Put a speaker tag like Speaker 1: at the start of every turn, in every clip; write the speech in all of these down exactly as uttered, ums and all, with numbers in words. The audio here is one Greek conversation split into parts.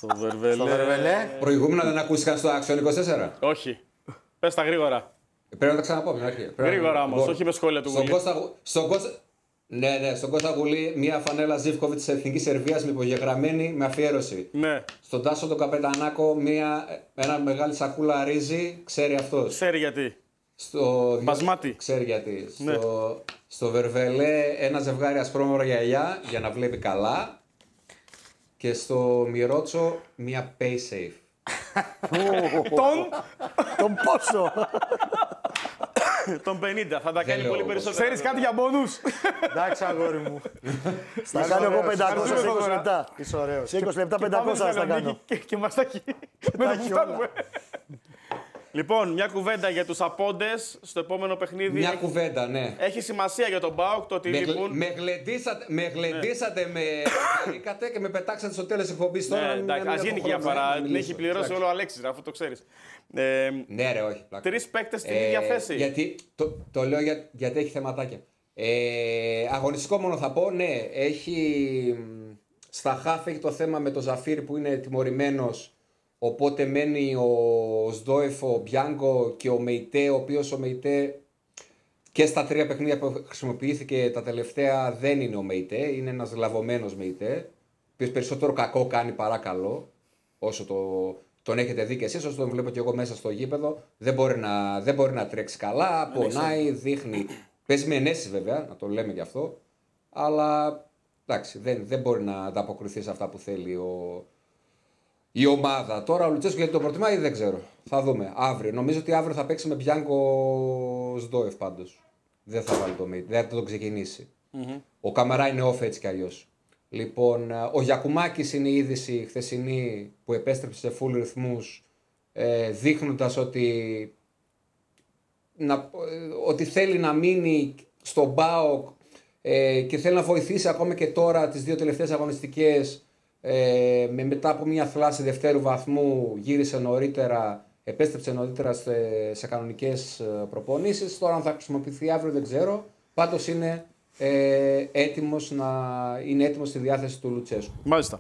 Speaker 1: Στο Βερβελέ.
Speaker 2: Προηγούμενα δεν ακούστηκαν στο Action είκοσι τέσσερα.
Speaker 1: Όχι. Πες τα γρήγορα.
Speaker 2: Πρέπει να τα ξαναπώ από την αρχή.
Speaker 1: Γρήγορα όμως, όχι με σχόλια του Γουλή.
Speaker 2: Στον Κώστα... Ναι, ναι, στον Κώστα Γουλή μια φανέλα Ζίβκοβιτ της Εθνικής Σερβίας με υπογεγραμμένη με αφιέρωση.
Speaker 1: Ναι.
Speaker 2: Στον Τάσο τον Καπετανάκο μια, ένα μεγάλη σακούλα ρύζι, ξέρει αυτός.
Speaker 1: Ξέρει γιατί.
Speaker 2: Στο...
Speaker 1: Μπασμάτι.
Speaker 2: Ξέρει γιατί.
Speaker 1: Ναι.
Speaker 2: Στο... στο Βερβελέ ένα ζευγάρι ασπρόμαυρα γυαλιά για να βλέπει καλά. Και στο Μιρότσο μια PaySafe.
Speaker 1: Τον...
Speaker 3: Τον πόσο!
Speaker 1: Τον πενήντα. Θα τα κάνει
Speaker 2: λέω
Speaker 1: πολύ
Speaker 2: όπως.
Speaker 1: περισσότερο.
Speaker 4: Ξέρεις κάτι για μπόνους.
Speaker 3: Εντάξει, αγόρι μου.
Speaker 4: Θα
Speaker 3: κάνω εγώ πεντακόσια σε είκοσι
Speaker 4: τώρα.
Speaker 3: λεπτά.
Speaker 4: Είσαι ωραίος.
Speaker 3: Σε είκοσι λεπτά
Speaker 1: Πάμε
Speaker 3: πεντακόσια
Speaker 1: στη
Speaker 3: θα τα κάνω.
Speaker 1: Θεσσαλονίκη Και, και μας τα έχει. Με το που
Speaker 3: έχει
Speaker 1: φτάνουμε. Λοιπόν, μια κουβέντα για τους απόντες στο επόμενο παιχνίδι.
Speaker 2: Μια
Speaker 1: έχει,
Speaker 2: κουβέντα, ναι.
Speaker 1: έχει σημασία για τον ΠΑΟΚ το ότι
Speaker 2: Με, γλε-
Speaker 1: λείπουν.
Speaker 2: με γλεντήσατε, με, γλεντήσατε, με χαρήκατε και με πετάξατε στο τέλος της εκπομπής τώρα.
Speaker 1: Ναι,
Speaker 2: μην-
Speaker 1: εντάξει,
Speaker 2: μην
Speaker 1: ας
Speaker 2: έχω
Speaker 1: γίνει και
Speaker 2: χρόνο
Speaker 1: για
Speaker 2: να
Speaker 1: παρά. Την
Speaker 2: μιλήσω.
Speaker 1: έχει πληρώσει
Speaker 2: Εντάξει.
Speaker 1: όλο ο Αλέξης, αφού το ξέρεις. Ε,
Speaker 2: Ναι, ρε, όχι. πλάκα.
Speaker 1: Τρεις παίκτες στην
Speaker 2: Ε,
Speaker 1: ίδια θέση.
Speaker 2: Γιατί, το, το λέω για, γιατί έχει θεματάκια. Ε, αγωνιστικό μόνο θα πω, ναι, έχει μ, στα χάφ έχει το θέμα με το Ζαφίρ που είναι τιμωρημένος, οπότε μένει ο Σδόεφ, ο Μπιάνκο και ο Μεϊτέ, ο οποίος ο Μεϊτέ και στα τρία παιχνίδια που χρησιμοποιήθηκε τα τελευταία δεν είναι ο Μεϊτέ, είναι ένας λαβωμένος Μεϊτέ, ο οποίος περισσότερο κακό κάνει παρά καλό, όσο το, τον έχετε δει και εσείς, όσο τον βλέπω και εγώ μέσα στο γήπεδο, δεν μπορεί να, δεν μπορεί να τρέξει καλά, πονάει, δείχνει. Παίζει με ενέσεις βέβαια, να το λέμε γι' αυτό, αλλά εντάξει, δεν, δεν μπορεί να ανταποκριθεί σε αυτά που θέλει ο, η ομάδα. Τώρα ο Λουτσέσκου γιατί το προτιμάει δεν ξέρω. Θα δούμε αύριο. Νομίζω ότι αύριο θα παίξει με Μπιάνκο Σδόεφ πάντως. Δεν θα βάλει το Μέιτ, δεν θα τον ξεκινήσει. Mm-hmm. Ο Καμαρά είναι off έτσι κι αλλιώς. Λοιπόν, ο Γιακουμάκης είναι η είδηση χθεσινή που επέστρεψε σε full ρυθμούς, ε, δείχνοντας ότι, να, ότι θέλει να μείνει στον ΠΑΟΚ ε, και θέλει να βοηθήσει ακόμα και τώρα τις δύο τελευταίες αγωνιστικές. Ε, με, μετά από μια θλάση δευτέρου βαθμού γύρισε νωρίτερα, επέστρεψε νωρίτερα σε, σε κανονικές προπονήσεις. Τώρα αν θα χρησιμοποιηθεί αύριο δεν ξέρω. Πάντως είναι, ε, έτοιμος να, είναι έτοιμος στη διάθεση του Λουτσέσκου.
Speaker 1: Μάλιστα.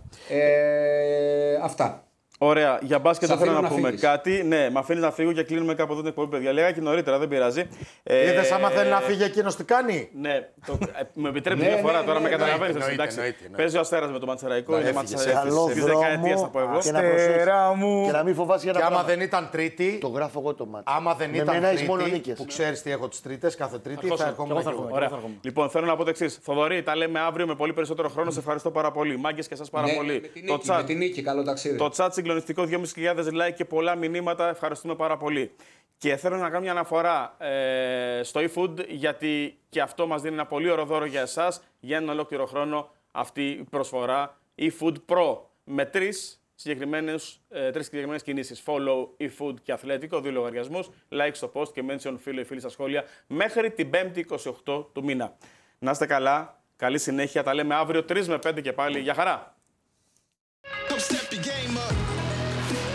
Speaker 2: Ε, αυτά.
Speaker 1: Ωραία, για μπάσκετ δεν θέλω να,
Speaker 2: να
Speaker 1: πούμε
Speaker 2: φύγεις.
Speaker 1: κάτι. Ναι, με αφήνει να φύγω και κλείνουμε κάπου εδώ την εκπομπή, παιδιά. Λέγα και νωρίτερα, δεν πειράζει. Ε,
Speaker 3: Είδες άμα θέλει να φύγει εκείνος τι κάνει.
Speaker 1: Ναι, το, ε, με επιτρέπει
Speaker 2: Ναι,
Speaker 1: μια φορά
Speaker 2: ναι,
Speaker 1: τώρα,
Speaker 2: ναι,
Speaker 1: με
Speaker 2: ναι,
Speaker 1: καταλαβαίνει.
Speaker 4: εννοείται,
Speaker 1: Εντάξει,
Speaker 4: εννοείται, εννοείται.
Speaker 1: παίζει ο Αστέρας με τον Ματσεραϊκό, είναι
Speaker 4: έφυγε
Speaker 1: μάτσα
Speaker 4: σε
Speaker 3: καλό
Speaker 1: τη
Speaker 3: δρόμο
Speaker 1: δεκαετία, θα πω εγώ.
Speaker 3: και να προσέξεις.
Speaker 1: Αστέρα μου.
Speaker 3: Και να μην φοβάσαι για
Speaker 4: Και
Speaker 3: ένα
Speaker 4: άμα
Speaker 3: πράγμα.
Speaker 4: δεν ήταν τρίτη,
Speaker 3: Το γράφω εγώ το μάτι.
Speaker 4: άμα δεν
Speaker 3: Με
Speaker 4: ήταν
Speaker 3: μένα έχεις μόνο
Speaker 4: τρίτη,
Speaker 3: νίκες.
Speaker 4: που ξέρεις τι έχω τις τρίτες, κάθε τρίτη
Speaker 1: ερχόσαι.
Speaker 4: θα
Speaker 1: Κι εγώ
Speaker 4: ερχόμουν
Speaker 1: θα
Speaker 4: και εγώ.
Speaker 1: έρχομαι. Ωραία. Λοιπόν, θέλω να πω το εξής. Θοδωρή, τα λέμε αύριο με πολύ περισσότερο χρόνο. Σε ευχαριστώ πάρα πολύ. Μάγκες και εσάς πάρα
Speaker 2: Ναι,
Speaker 1: πολύ.
Speaker 2: με την
Speaker 1: Το
Speaker 2: νίκη, με
Speaker 1: chat,
Speaker 2: την νίκη, καλό ταξίδι.
Speaker 1: το chat συγκλονιστικό, δυόμισι χιλιάδες like και πολλά μηνύματα. Ευχαριστούμε πάρα πολύ. Και θέλω να κάνω μια αναφορά ε, στο eFood, γιατί και αυτό μας δίνει ένα πολύ ωραίο δώρο για εσάς για έναν ολόκληρο χρόνο αυτή η προσφορά eFood Pro με τρεις συγκεκριμένες, ε, τρεις συγκεκριμένες κινήσεις. Follow, eFood και Αθλέτικο, δύο λογαριασμούς, like στο post και mention φίλο ή φίλη στα σχόλια μέχρι την πέμπτη είκοσι οκτώ του μήνα. Να είστε καλά, καλή συνέχεια, τα λέμε αύριο τρεις με πέντε και πάλι. Γεια χαρά!